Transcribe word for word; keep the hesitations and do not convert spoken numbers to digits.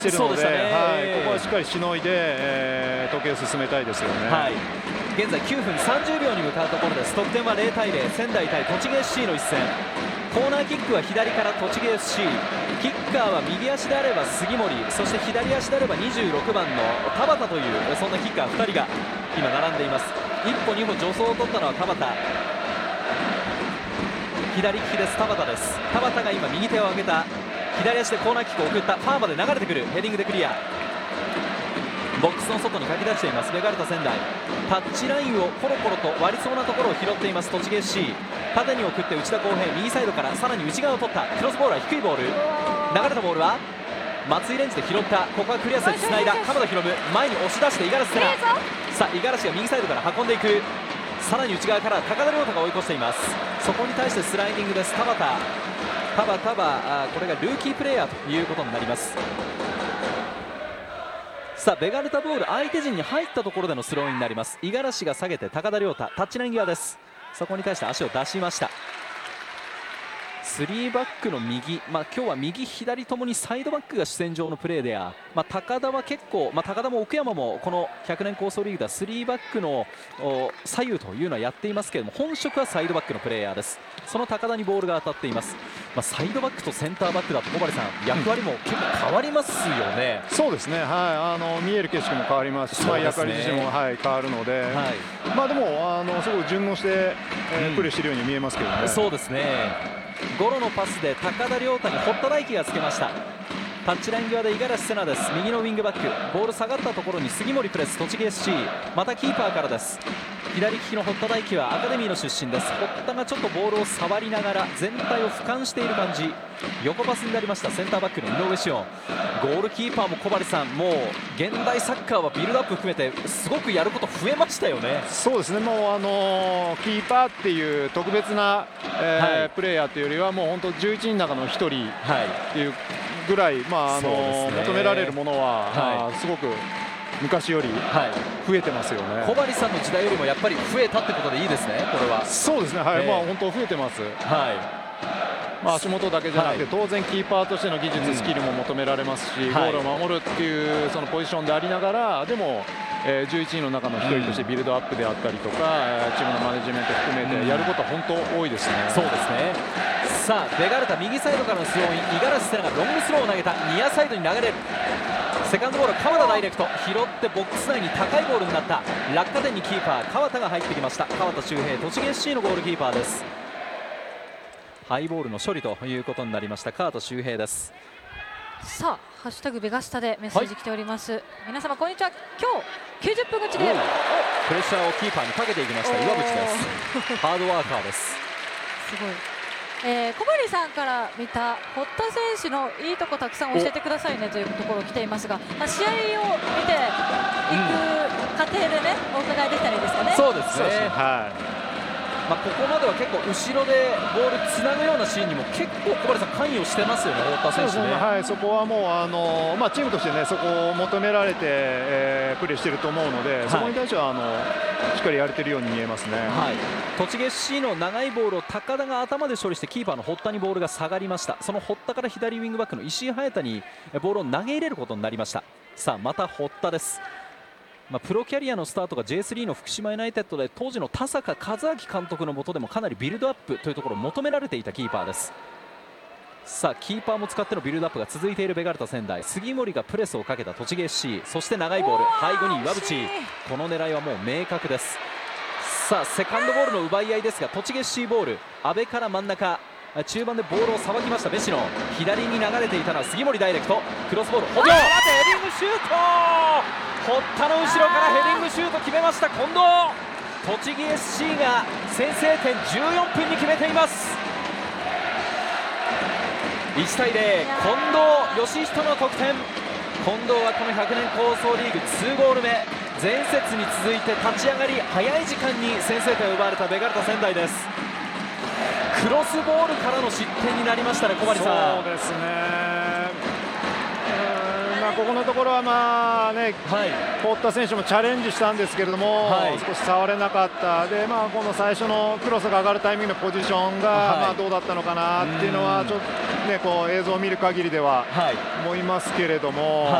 してるので、 そうでしたね、 はい、ここはしっかりしのいで、えー、時計を進めたいですよね。 はい、現在きゅうふんさんじゅうびょうに向かうところです。得点はゼロたいゼロ、仙台対栃木 エフシー の一戦。コーナーキックは左から栃木 エフシー、 キッカーは右足であれば杉森、そして左足であればにじゅうろくばんの田畑という、そんなキッカーふたりが今並んでいます。一歩二歩助走を取ったのは田畑、左利きです。田畑です。田畑が今右手を上げた、左足でコーナーキックを送った、ファーまで流れてくる、ヘディングでクリア、ボックスの外にかき出していますベガルタ仙台。タッチラインをコロコロと割りそうなところを拾っています栃木 エフシー。 縦に送って内田航平、右サイドからさらに内側を取った、クロスボールは低いボール、流れたボールは松井レンジで拾った、ここはクリアせずつないだ、鎌田博夢前に押し出して五十嵐セナ、さあ五十嵐が右サイドから運んでいく、さらに内側から高田亮太が追い越しています。そこに対してスライディングです。田畑田畑はこれがルーキープレーヤーということになります。さあベガルタボール、相手陣に入ったところでのスローインになります。五十嵐が下げて高田亮太、タッチライン際です。そこに対して足を出しました。スリーバックの右、まあ、今日は右左ともにサイドバックが主戦場のプレーであ、まあ、高田は結構、まあ、高田も奥山もこのひゃくねん構想リーグではスリーバックの左右というのはやっていますけれども、本職はサイドバックのプレーヤーです。その高田にボールが当たっています。まあ、サイドバックとセンターバックだと小針さん、役割も結構変わりますよね。 うん、そうですね、はい、あの見える景色も変わりますし、まあ、役割自身も、はい、変わるので、はい、まあ、でもあのすごく順応して、えーうん、プレーしているように見えますけどね。 そうですね、ゴロのパスで高田亮太に堀田大輝がつけました。タッチライン際で五十嵐セナです。右のウィングバック、ボール下がったところに杉森プレス、栃木 エフシー、 またキーパーからです。左利きの堀田大輝はアカデミーの出身です。堀田がちょっとボールを触りながら全体を俯瞰している感じ、横パスになりました。センターバックの井上志音、ゴールキーパーも小針さん、もう現代サッカーはビルドアップ含めてすごくやること増えましたよね。 そうですね、もうあのー、キーパーっていう特別な、えーはい、プレーヤーというよりはもう本当じゅういちにんの中のひとりっていうぐらい、まああのーね、求められるものは、はい、すごく昔より増えてますよね。 小針さんの時代よりもやっぱり増えたってことでいいですね、これは。 そうですね、はい、えー、まあ本当増えてます。はい、まあ、足元だけじゃなくて、当然キーパーとしての技術、スキルも求められますし、ゴールを守るっていうそのポジションでありながら、でも、えー、じゅういちにんの中のひとりとしてビルドアップであったりとか、チームのマネジメント含めてやることは本当多いですね。 そうですね。さあベガルタ右サイドからのスローイン、五十嵐セナがロングスローを投げた、ニアサイドに流れる、セカンドボール鎌田ダイレクト、拾ってボックス内に高いボールになった、落下点にキーパー川田が入ってきました。川田修平、栃木 エフシー のゴールキーパーです。ハイボールの処理ということになりました。川田修平です。 さあハッシュタグベガスタでメッセージ来ております、はい、皆様こんにちは。今日きゅうじゅっぷん勝ちでプレッシャーをキーパーにかけていきました岩渕ですハードワーカーです。 すごい、えー、小針さんから見た堀田選手のいいとこたくさん教えてくださいねというところ来ていますが、まあ、試合を見ていく過程でね、うん、お伺いできたらいいですかね。 そうですね、はい、まあ、ここまでは結構後ろでボールつなぐようなシーンにも結構小針さん関与してますよね、堀田選手ね。 はい、そこはもうあの、まあ、チームとしてねそこを求められて、えー、プレーしていると思うので、はい、そこに対してはあのしっかりやれてるように見えますね。はい、 栃木 エフシー の長いボールを高田が頭で処理してキーパーの堀田にボールが下がりました。その堀田から左ウィングバックの石井隼太にボールを投げ入れることになりました。さあまた堀田です。まあ、プロキャリアのスタートが ジェイスリー の福島ユナイテッドで当時の田坂和明監督の下でもかなりビルドアップというところを求められていたキーパーです。さあキーパーも使ってのビルドアップが続いているベガルタ仙台、杉森がプレスをかけた栃木 エフシー、 そして長いボール背後に岩渕、この狙いはもう明確です。さあセカンドボールの奪い合いですが栃木 エフシー ボール、阿部から真ん中中盤でボールをさばきましたベシノ、左に流れていたのは杉森ダイレクト、クロスボール補助、待てヘディングシュート、堀田の後ろからヘディングシュート決めました近藤。栃木 エフシー が先制点じゅうよんぷんに決めています。いちたいゼロ、近藤義人の得点。近藤はこのひゃくねん構想リーグにゴール目、前節に続いて立ち上がり早い時間に先制点を奪われたベガルタ仙台です。クロスボールからの失点になりましたね小針さん。 そうですね、なあ、ここのところはまあね、 はい、 堀田選手もチャレンジしたんですけれども、はい、少し触れなかったで、まあ、この最初のクロスが上がるタイミングのポジションが、はい、まあ、どうだったのかなっていうのはちょっと、ね、こう映像を見る限りでは思いますけれども。